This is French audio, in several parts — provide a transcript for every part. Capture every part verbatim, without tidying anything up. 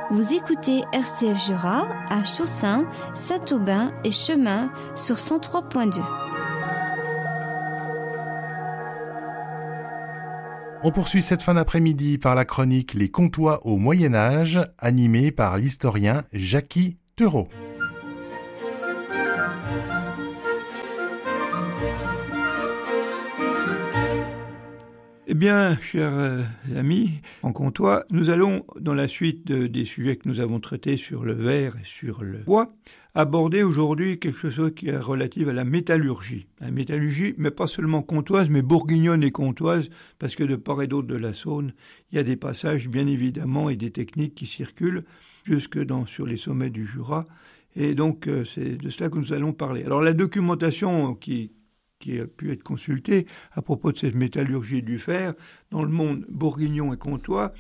Vous écoutez R C F Jura à Chaussin, Saint-Aubin et Chemin sur cent trois point deux. On poursuit cette fin d'après-midi par la chronique Les Comtois au Moyen-Âge, animée par l'historien Jacky Theureau. Eh bien, chers euh, amis, en Comtois, nous allons, dans la suite de, des sujets que nous avons traités sur le verre et sur le bois, aborder aujourd'hui quelque chose qui est relatif à la métallurgie. La métallurgie, mais pas seulement comtoise, mais bourguignonne et comtoise, parce que de part et d'autre de la Saône, il y a des passages, bien évidemment, et des techniques qui circulent jusque dans, sur les sommets du Jura. Et donc, euh, c'est de cela que nous allons parler. Alors, la documentation qui... qui a pu être consulté à propos de cette métallurgie du fer dans le monde bourguignon et comtois,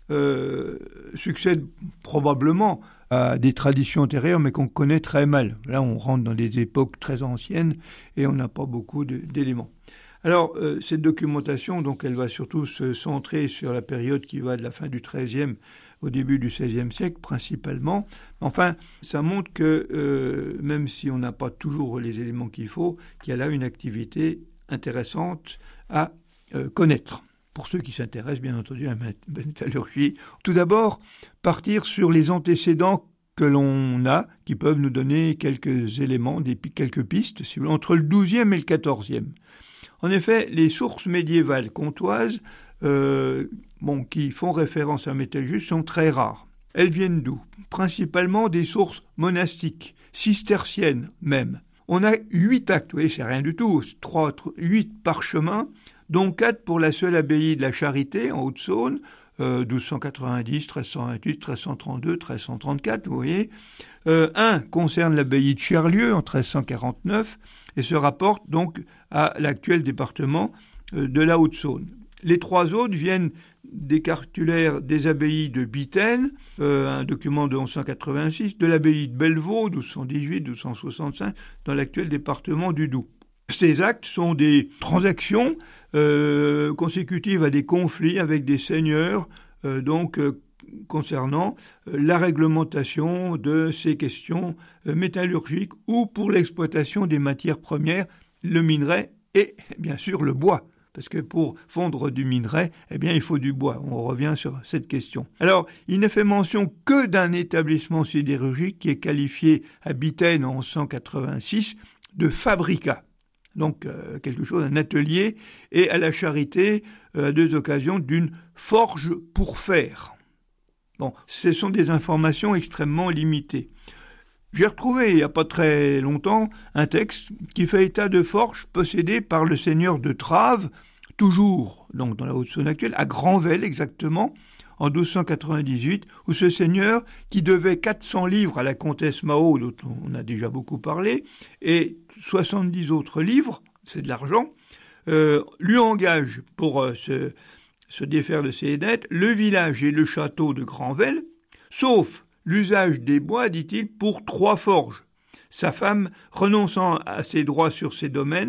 euh, succède probablement à des traditions antérieures, mais qu'on connaît très mal. Là, on rentre dans des époques très anciennes et on n'a pas beaucoup de, d'éléments. Alors, euh, cette documentation, donc, elle va surtout se centrer sur la période qui va de la fin du treizième au début du seizième siècle, principalement. Enfin, ça montre que, euh, même si on n'a pas toujours les éléments qu'il faut, qu'il y a là une activité intéressante à euh, connaître. Pour ceux qui s'intéressent, bien entendu, à la métallurgie. Tout d'abord, partir sur les antécédents que l'on a, qui peuvent nous donner quelques éléments, des, quelques pistes, si vous voulez, entre le douzième et le quatorzième. En effet, les sources médiévales comtoises, euh, bon, qui font référence à la métallurgie, sont très rares. Elles viennent d'où ? Principalement des sources monastiques, cisterciennes même. On a huit actes, vous voyez, c'est rien du tout, trois, huit parchemins, dont quatre pour la seule abbaye de la Charité, en Haute-Saône, euh, douze cent quatre-vingt-dix, treize cent vingt-huit, treize cent trente-deux, treize cent trente-quatre, vous voyez. Euh, un concerne l'abbaye de Cherlieu, en treize cent quarante-neuf, et se rapporte donc à l'actuel département euh, de la Haute-Saône. Les trois autres viennent des cartulaires des abbayes de Bitaine, euh, un document de onze cent quatre-vingt-six, de l'abbaye de Bellevaux, douze cent dix-huit, douze cent soixante-cinq, dans l'actuel département du Doubs. Ces actes sont des transactions euh, consécutives à des conflits avec des seigneurs, euh, donc euh, concernant euh, la réglementation de ces questions euh, métallurgiques ou pour l'exploitation des matières premières, le minerai et bien sûr le bois. Parce que pour fondre du minerai, eh bien, il faut du bois. On revient sur cette question. Alors, il ne fait mention que d'un établissement sidérurgique qui est qualifié à Bitaine en onze cent quatre-vingt-six de fabricat. Donc, euh, quelque chose, un atelier, et à la Charité, euh, à deux occasions, d'une forge pour fer. Bon, ce sont des informations extrêmement limitées. J'ai retrouvé, il n'y a pas très longtemps, un texte qui fait état de forges possédées par le seigneur de Trave, toujours donc dans la Haute-Saône actuelle, à Granvelle exactement, en douze cent quatre-vingt-dix-huit, où ce seigneur, qui devait quatre cents livres à la comtesse Mao, dont on a déjà beaucoup parlé, et soixante-dix autres livres, c'est de l'argent, euh, lui engage pour euh, se, se défaire de ses dettes le village et le château de Granvelle, sauf l'usage des bois, dit-il, pour trois forges. Sa femme, renonçant à ses droits sur ces domaines,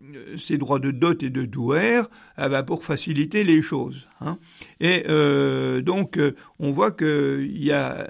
ses droits de dot et de douaire, eh ben pour faciliter les choses. Hein. Et euh, donc, euh, on voit qu'il y a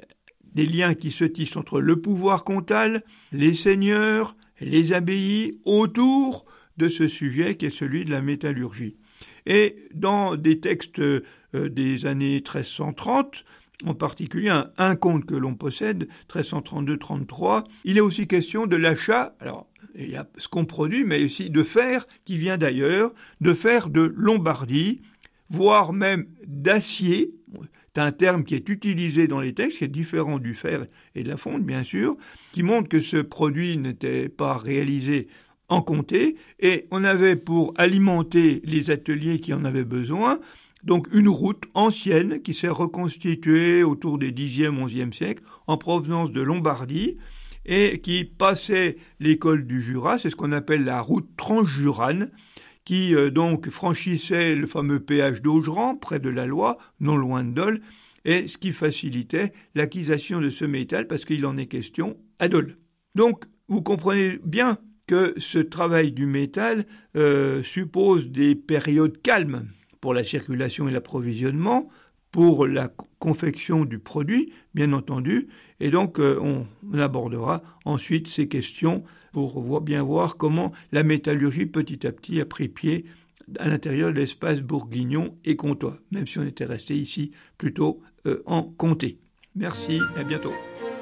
des liens qui se tissent entre le pouvoir comtal, les seigneurs, les abbayes, autour de ce sujet qui est celui de la métallurgie. Et dans des textes euh, des années treize cent trente, en particulier un, un conte que l'on possède, treize cent trente-deux trente-trois, il est aussi question de l'achat, alors il y a ce qu'on produit, mais aussi de fer qui vient d'ailleurs, de fer de Lombardie, voire même d'acier. C'est un terme qui est utilisé dans les textes, qui est différent du fer et de la fonte, bien sûr, qui montre que ce produit n'était pas réalisé en comté, et on avait pour alimenter les ateliers qui en avaient besoin, donc une route ancienne qui s'est reconstituée autour des dixième, onzième siècle en provenance de Lombardie et qui passait l'école du Jura, c'est ce qu'on appelle la route transjurane, qui euh, donc franchissait le fameux péage d'Augeran près de la Loire, non loin de Dole, et ce qui facilitait l'acquisition de ce métal parce qu'il en est question à Dole. Donc vous comprenez bien que ce travail du métal euh, suppose des périodes calmes pour la circulation et l'approvisionnement, pour la confection du produit, bien entendu, et donc euh, on abordera ensuite ces questions pour voir, bien voir comment la métallurgie petit à petit a pris pied à l'intérieur de l'espace bourguignon et comtois, même si on était resté ici plutôt euh, en comté. Merci, à bientôt.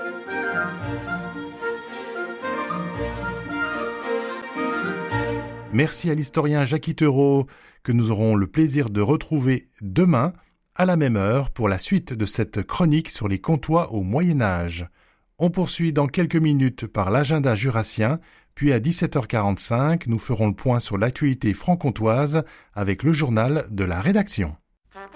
Merci à l'historien Jackie Theroux, que nous aurons le plaisir de retrouver demain à la même heure pour la suite de cette chronique sur les Comtois au Moyen-Âge. On poursuit dans quelques minutes par l'agenda jurassien, puis à dix-sept heures quarante-cinq, nous ferons le point sur l'actualité franc-comtoise avec le journal de la rédaction.